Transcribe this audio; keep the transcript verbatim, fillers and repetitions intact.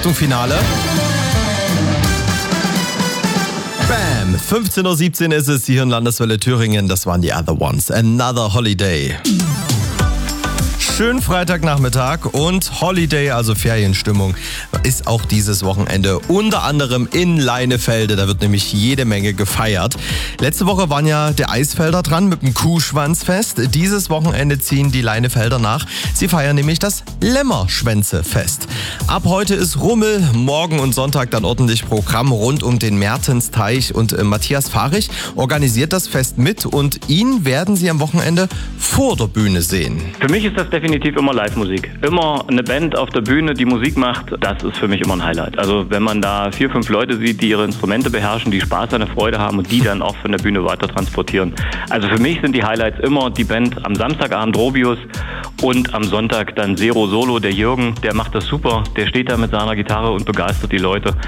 Achtung, Finale. Bam! fünfzehn Uhr siebzehn ist es hier in Landeswelle Thüringen. Das waren die Other Ones. Another Holiday. Schönen Freitagnachmittag und Holiday, also Ferienstimmung, ist auch dieses Wochenende unter anderem in Leinefelde. Da wird nämlich jede Menge gefeiert. Letzte Woche waren ja der Eisfelder dran mit dem Kuhschwanzfest. Dieses Wochenende ziehen die Leinefelder nach. Sie feiern nämlich das Lämmerschwänzefest. Ab heute ist Rummel, morgen und Sonntag dann ordentlich Programm rund um den Mertensteich. Und äh, Matthias Fahrich organisiert das Fest mit und ihn werden Sie am Wochenende vor der Bühne sehen. Für mich ist das definitiv immer Live-Musik. Immer eine Band auf der Bühne, die Musik macht, das ist für mich immer ein Highlight. Also wenn man da vier, fünf Leute sieht, die ihre Instrumente beherrschen, die Spaß an der Freude haben und die dann auch von der Bühne weiter transportieren. Also für mich sind die Highlights immer die Band am Samstagabend Robius und am Sonntag dann Zero Solo, der Jürgen, der macht das super. Der steht da mit seiner Gitarre und begeistert die Leute.